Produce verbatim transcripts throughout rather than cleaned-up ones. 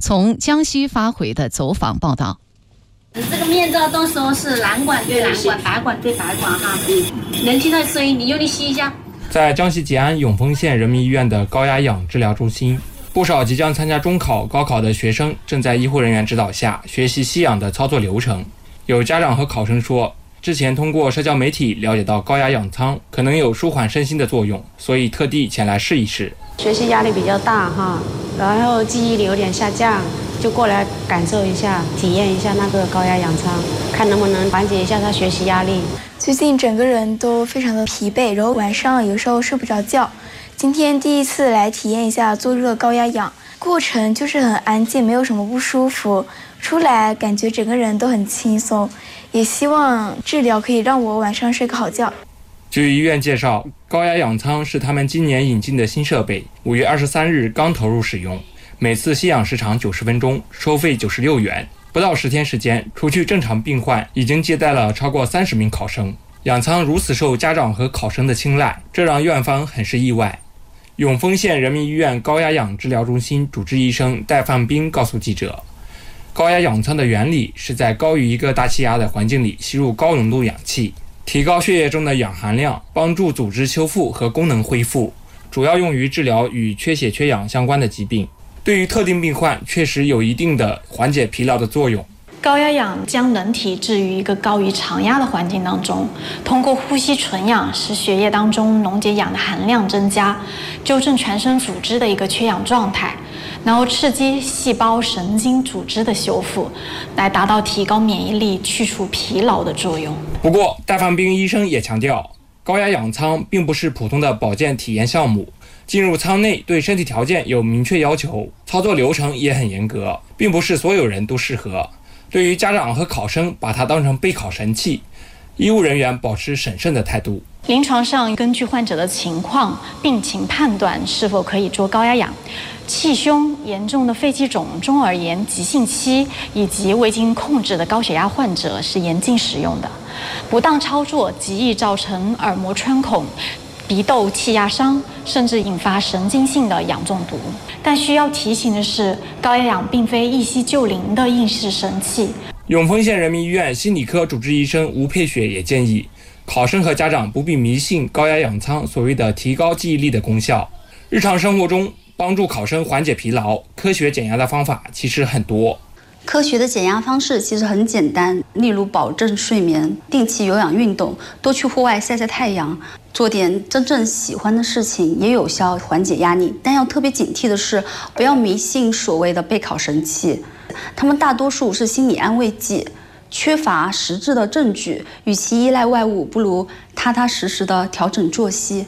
从江西发回的走访报道。 这个面罩都说是蓝管对蓝管，白管对白管哈。嗯，能听到声音，你用力吸一下。 在江西吉安永丰县人民医院的高压氧治疗中心，不少即将参加中考、高考的学生正在医护人员指导下学习吸氧的操作流程。有家长和考生说，之前通过社交媒体了解到高压氧舱可能有舒缓身心的作用，所以特地前来试一试。 学习压力比较大哈，然后记忆力有点下降，就过来感受一下，体验一下那个高压氧舱，看能不能缓解一下他学习压力。 最近整个人都非常的疲惫，然后晚上有时候睡不着觉。今天第一次来体验一下做这个高压氧，过程就是很安静，没有什么不舒服，出来感觉整个人都很轻松，也希望治疗可以让我晚上睡个好觉。 据医院介绍，高压氧舱是他们今年引进的新设备，五月二十三日刚投入使用，每次吸氧时长九十分钟，收费九十六元。不到十天时间，除去正常病患，已经接待了超过三十名考生。氧舱如此受家长和考生的青睐，这让院方很是意外。永丰县人民医院高压氧治疗中心主治医生戴放兵告诉记者，高压氧舱的原理是在高于一个大气压的环境里吸入高浓度氧气，提高血液中的氧含量，帮助组织修复和功能恢复，主要用于治疗与缺血缺氧相关的疾病。对于特定病患确实有一定的缓解疲劳的作用。 高压氧将人体置于一个高于常压的环境当中，通过呼吸纯氧使血液当中溶解氧的含量增加，纠正全身组织的一个缺氧状态，然后刺激细胞神经组织的修复，来达到提高免疫力、去除疲劳的作用。 不过戴放兵医生也强调，高压氧舱并不是普通的保健体验项目，进入舱内对身体条件有明确要求，操作流程也很严格，并不是所有人都适合。对于家长和考生，把它当成备考神器，医务人员保持审慎的态度。 临床上根据患者的情况、病情判断是否可以做高压氧。气胸、严重的肺气肿、中耳炎急性期以及未经控制的高血压患者是严禁使用的。不当操作极易造成耳膜穿孔、鼻窦气压伤，甚至引发神经性的氧中毒。但需要提醒的是，高压氧并非一吸就灵的应试神器。 永丰县人民医院心理科主治医生吴佩雪也建议，考生和家长不必迷信高压氧舱所谓的提高记忆力的功效。日常生活中，帮助考生缓解疲劳，科学减压的方法其实很多。 科学的减压方式其实很简单，例如保证睡眠、定期有氧运动、多去户外晒晒太阳，做点真正喜欢的事情，也有效缓解压力。但要特别警惕的是，不要迷信所谓的备考神器，他们大多数是心理安慰剂，缺乏实质的证据。与其依赖外物，不如踏踏实实的调整作息。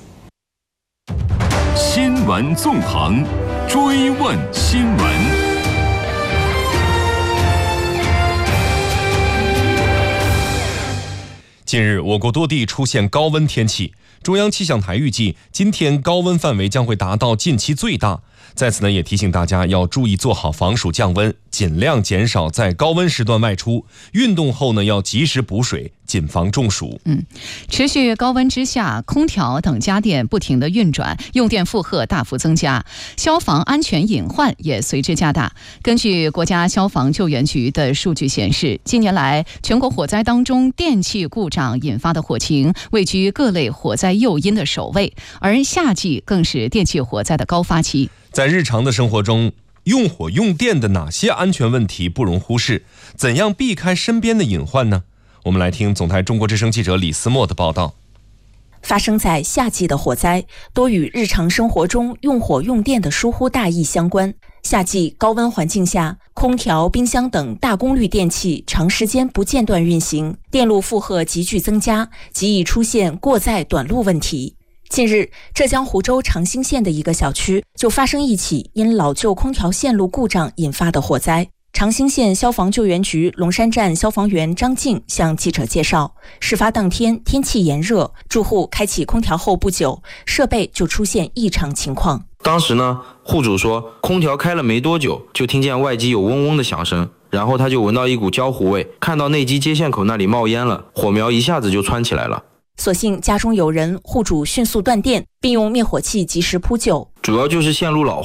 新闻纵横，追问新闻。 近日，我国多地出现高温天气，中央气象台预计今天高温范围将会达到近期最大。在此呢，也提醒大家要注意做好防暑降温，尽量减少在高温时段外出。运动后呢，要及时补水，谨防中暑。 嗯，持续高温之下，空调等家电不停地运转，用电负荷大幅增加，消防安全隐患也随之加大。根据国家消防救援局的数据显示，近年来全国火灾当中，电器故障引发的火情位居各类火灾诱因的首位，而夏季更是电器火灾的高发期。 在日常的生活中，用火用电的哪些安全问题不容忽视？怎样避开身边的隐患呢？我们来听总台中国之声记者李思墨的报道。 发生在夏季的火灾，多与日常生活中用火用电的疏忽大意相关。夏季高温环境下，空调、冰箱等大功率电器长时间不间断运行，电路负荷急剧增加，极易出现过载短路问题。近日，浙江湖州长兴县的一个小区就发生一起因老旧空调线路故障引发的火灾。长兴县消防救援局龙山站消防员张静向记者介绍，事发当天天气炎热，住户开启空调后不久，设备就出现异常情况。 当时呢，户主说空调开了没多久，就听见外机有嗡嗡的响声，然后他就闻到一股焦糊味，看到内机接线口那里冒烟了，火苗一下子就窜起来了。 所幸家中有人，户主迅速断电，并用灭火器及时扑救。 主要就是线路老化，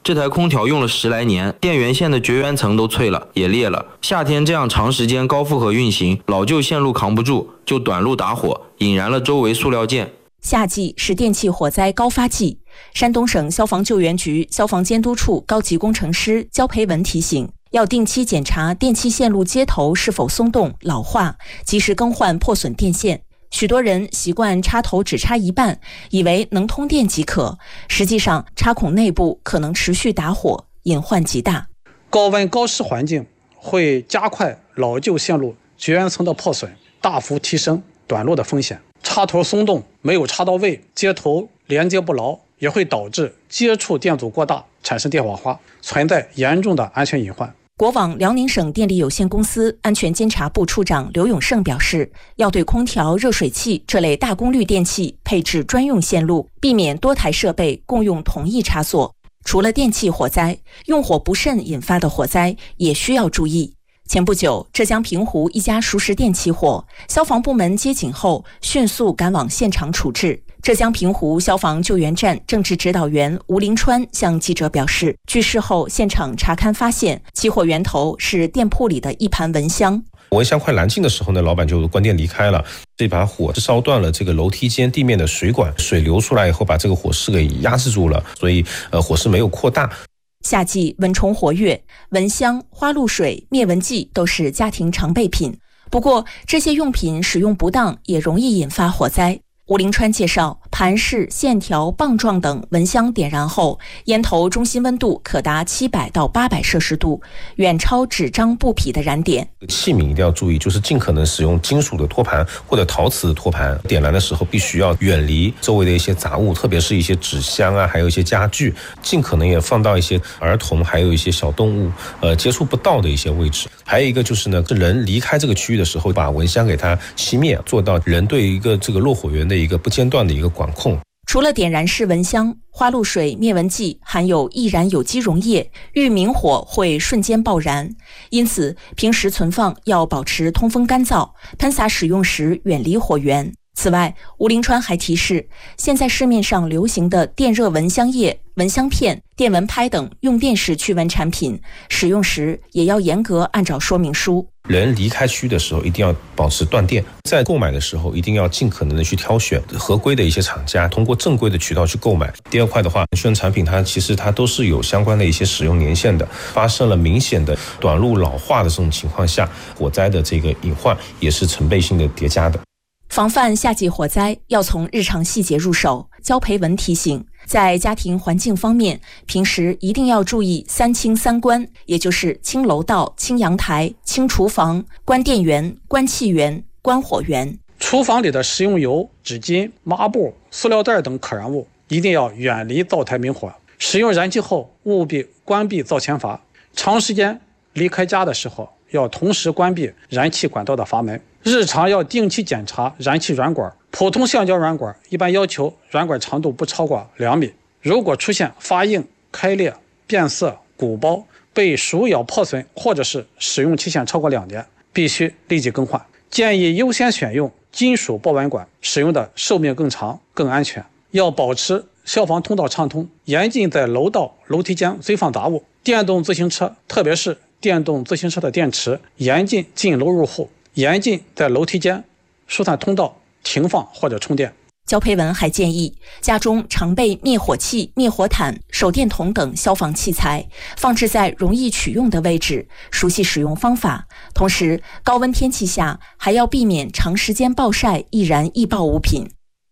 这台空调用了十来年，电源线的绝缘层都脆了，也裂了。夏天这样长时间高负荷运行，老旧线路扛不住，就短路打火，引燃了周围塑料件。 夏季是电气火灾高发季，山东省消防救援局消防监督处高级工程师焦培文提醒，要定期检查电气线路接头是否松动、老化，及时更换破损电线。许多人习惯插头只插一半，以为能通电即可，实际上插孔内部可能持续打火，隐患极大。 高温高湿环境会加快老旧线路绝缘层的破损，大幅提升短路的风险。插头松动没有插到位，接头连接不牢，也会导致接触电阻过大，产生电火花，存在严重的安全隐患。 国网辽宁省电力有限公司安全监察部处长刘永胜表示，要对空调、热水器这类大功率电器配置专用线路，避免多台设备共用同一插座。除了电气火灾，用火不慎引发的火灾也需要注意。前不久，浙江平湖一家熟食店起火，消防部门接警后迅速赶往现场处置。浙江平湖消防救援站政治指导员吴林川向记者表示，据事后现场查勘发现，起火源头是店铺里的一盘蚊香。 蚊香快燃尽的时候呢，老板就关店离开了。这把火是烧断了这个楼梯间地面的水管，水流出来以后把这个火势给压制住了，所以呃火势没有扩大。 夏季蚊虫活跃，蚊香、花露水、灭蚊剂都是家庭常备品。不过，这些用品使用不当也容易引发火灾。吴林川介绍，盘式、线条、棒状等蚊香点燃后，烟头中心温度可达七百到八百摄氏度，远超纸张布匹的燃点。 器皿一定要注意，就是尽可能使用金属的托盘或者陶瓷的托盘。点燃的时候必须要远离周围的一些杂物，特别是一些纸箱啊，还有一些家具，尽可能也放到一些儿童还有一些小动物呃接触不到的一些位置。还有一个就是呢，人离开这个区域的时候，把蚊香给它熄灭，做到人对一个这个落火源的一个不间断的一个管控。 除了点燃式蚊香，花露水、灭蚊剂含有易燃有机溶液，遇明火会瞬间爆燃，因此平时存放要保持通风干燥，喷洒使用时远离火源。此外，吴林川还提示，现在市面上流行的电热蚊香液、蚊香片、电蚊拍等用电式驱蚊产品，使用时也要严格按照说明书。 人离开区的时候一定要保持断电，在购买的时候一定要尽可能的去挑选合规的一些厂家，通过正规的渠道去购买。第二块的话，驱蚊产品它其实它都是有相关的一些使用年限的，发生了明显的短路老化的这种情况下，火灾的这个隐患也是成倍性的叠加的。 防范夏季火灾要从日常细节入手。焦培文提醒，在家庭环境方面，平时一定要注意三清三关，也就是清楼道、清阳台、清厨房、关电源、关气源、关火源。 厨房里的食用油、纸巾、抹布、塑料袋等可燃物一定要远离灶台明火。使用燃气后务必关闭灶前阀，长时间离开家的时候要同时关闭燃气管道的阀门。日常要定期检查燃气软管，普通橡胶软管一般要求软管长度不超过两米，如果出现发硬、开裂、变色、鼓包、被鼠咬破损，或者是使用期限超过两年，必须立即更换。建议优先选用金属报完管，使用的寿命更长、更安全。要保持消防通道畅通，严禁在楼道、楼梯间堆放杂物。电动自行车，特别是电动自行车的电池，严禁进楼入户，严禁在楼梯间、疏散通道停放或者充电。 焦培文还建议，家中常备灭火器、灭火毯、手电筒等消防器材，放置在容易取用的位置，熟悉使用方法。同时，高温天气下还要避免长时间暴晒易燃易爆物品。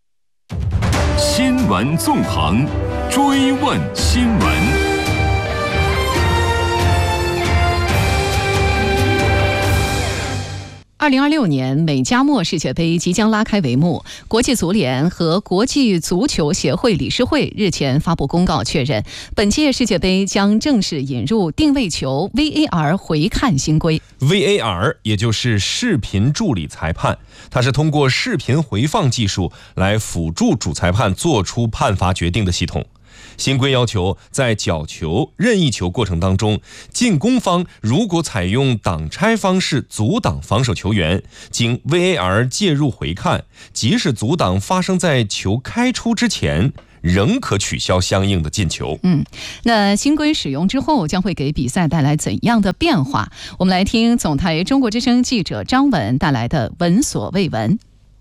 新闻纵横，追问新闻。 二零二六年美加墨世界杯即将拉开帷幕，国际足联和国际足球协会理事会日前发布公告，确认本届世界杯将正式引入定位球 V A R 回看新规。 V A R 也就是视频助理裁判，它是通过视频回放技术来辅助主裁判做出判罚决定的系统。新规要求，在角球、任意球过程当中，进攻方如果采用挡拆方式阻挡防守球员，经 V A R 介入回看，即使阻挡发生在球开出之前， 仍可取消相应的进球。 嗯，那新规使用之后将会给比赛带来怎样的变化？我们来听总台中国之声记者张文带来的闻所未闻。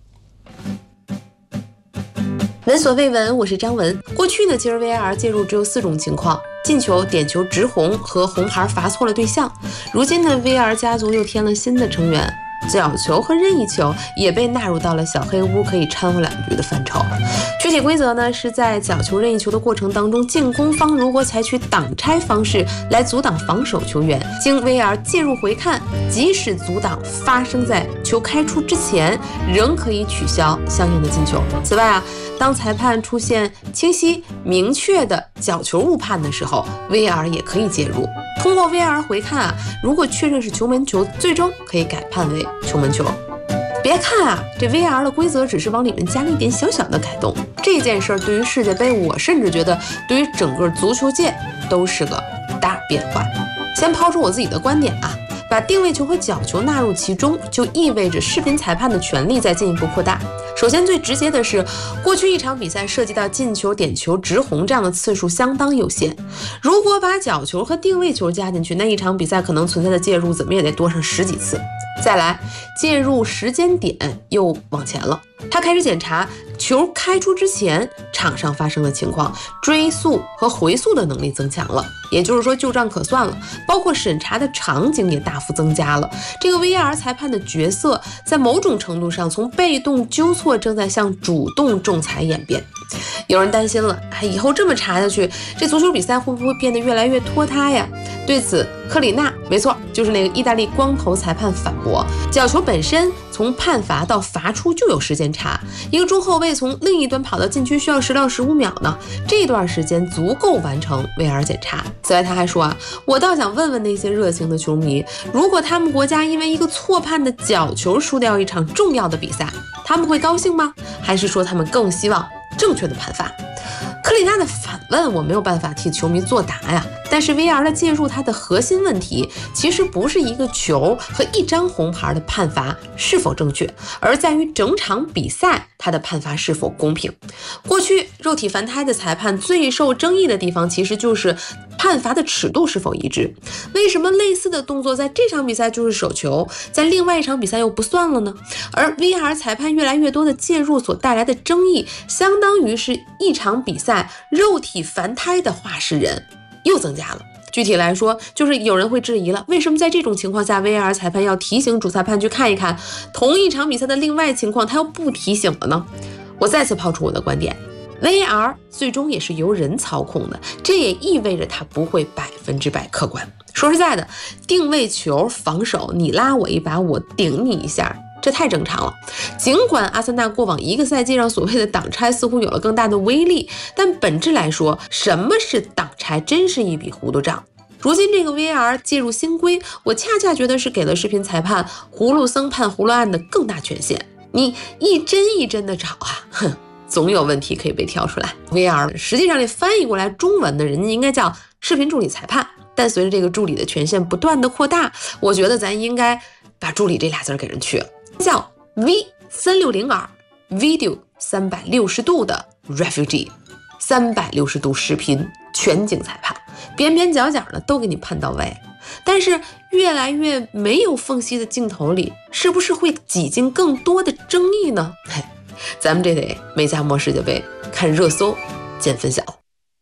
闻所未闻，我是张文。过去呢，其实 V R 介入只有四种情况：进球、点球直红和红牌罚错了对象。如今呢 ，V R 家族又添了新的成员。角球和任意球也被纳入到了小黑屋可以掺和两局的范畴。具体规则呢，是在角球、任意球的过程当中，进攻方如果采取挡拆方式来阻挡防守球员，经 V R 介入回看，即使阻挡发生在球开出之前，仍可以取消相应的进球。此外啊，当裁判出现清晰明确的角球误判的时候 ，V R 也可以介入。通过 V R 回看啊，如果确认是球门球，最终可以改判为球门球。别看啊，这 V R 的规则只是往里面加了一点小小的改动，这件事儿对于世界杯，我甚至觉得对于整个足球界都是个大变化。先抛出我自己的观点啊，把定位球和角球纳入其中，就意味着视频裁判的权力在进一步扩大。首先最直接的是，过去一场比赛涉及到进球、点球、直红这样的次数相当有限，如果把角球和定位球加进去，那一场比赛可能存在的介入怎么也得多上十几次。再来，介入时间点又往前了，他开始检查球开出之前场上发生的情况，追溯和回溯的能力增强了，也就是说旧账可算了，包括审查的场景也大幅增加了。这个 V R 裁判的角色在某种程度上从被动纠错正在向主动仲裁演变。有人担心了，以后这么查下去，这足球比赛会不会变得越来越拖沓呀？对此，克里纳，没错，就是那个意大利光头裁判反驳，角球本身从判罚到罚出就有时间差，一个中后卫从另一端跑到禁区需要十到十五秒呢，这段时间足够完成 V R 检查。此外，他还说啊，我倒想问问那些热情的球迷，如果他们国家因为一个错判的角球输掉一场重要的比赛，他们会高兴吗？还是说他们更希望正确的判罚？克里纳的反问我没有办法替球迷作答呀，但是 V R 的介入，它的核心问题其实不是一个球和一张红牌的判罚是否正确，而在于整场比赛它的判罚是否公平。过去肉体凡胎的裁判最受争议的地方其实就是判罚的尺度是否一致。为什么类似的动作在这场比赛就是手球，在另外一场比赛又不算了呢？而 V R 裁判越来越多的介入所带来的争议，相当于是一场比赛肉体凡胎的话事人又增加了。具体来说，就是有人会质疑了，为什么在这种情况下 V R 裁判要提醒主裁判去看一看同一场比赛的另外情况，他又不提醒了呢？我再次抛出我的观点， V R 最终也是由人操控的，这也意味着它不会百分之百客观。说实在的，定位球防守，你拉我一把，我顶你一下，这太正常了。尽管阿森纳过往一个赛季让所谓的挡拆似乎有了更大的威力，但本质来说，什么是挡拆真是一笔糊涂账。如今这个 V R 介入新规，我恰恰觉得是给了视频裁判葫芦僧判葫芦案的更大权限。你一帧一帧的找啊，哼，总有问题可以被挑出来。 V R 实际上这翻译过来中文的人家应该叫视频助理裁判，但随着这个助理的权限不断的扩大，我觉得咱应该把助理这俩字给人去了，叫 V 三六零 R Video 三百六十度的 Refugee 三百六十度视频全景裁判，边边角角的都给你判到位。但是越来越没有缝隙的镜头里，是不是会挤进更多的争议呢？嘿，咱们这得没加墨世界杯看热搜见分晓。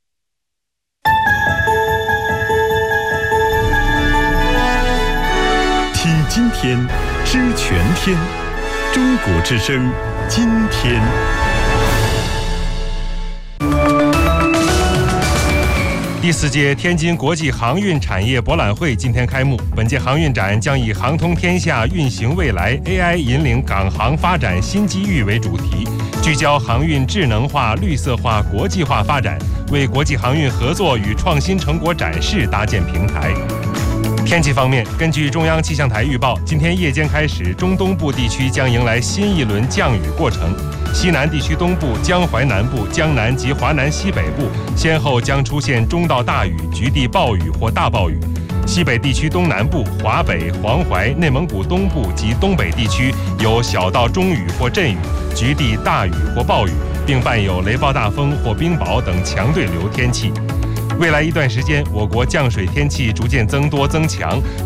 听今天，知全天，中国之声，今天。 第四届天津国际航运产业博览会今天开幕。本届航运展将以“航通天下，运行未来 ”A I 引领港航发展新机遇为主题，聚焦航运智能化、绿色化、国际化发展，为国际航运合作与创新成果展示搭建平台。天气方面，根据中央气象台预报，今天夜间开始，中东部地区将迎来新一轮降雨过程。西南地区东部、江淮南部、江南及华南西北部先后将出现中到大雨、局地暴雨或大暴雨。西北地区东南部、华北、黄淮、内蒙古东部及东北地区有小到中雨或阵雨，局地大雨或暴雨。 并伴有雷暴大风或冰雹等强对流天气。未来一段时间，我国降水天气逐渐增多增强，